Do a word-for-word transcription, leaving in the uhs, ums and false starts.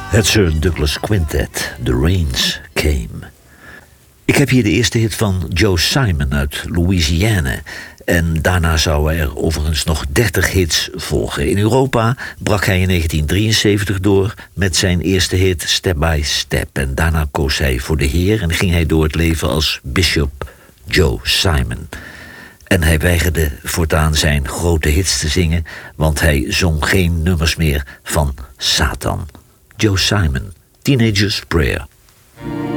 Het Sir Douglas Quintet, The Rains Came. Ik heb hier de eerste hit van Joe Simon uit Louisiana. En daarna zouden er overigens nog dertig hits volgen. In Europa brak hij in negentien drieënzeventig door met zijn eerste hit Step by Step. En daarna koos hij voor de Heer en ging hij door het leven als Bishop Joe Simon. En hij weigerde voortaan zijn grote hits te zingen, want hij zong geen nummers meer van Satan. Joe Simon, Teenager's Prayer.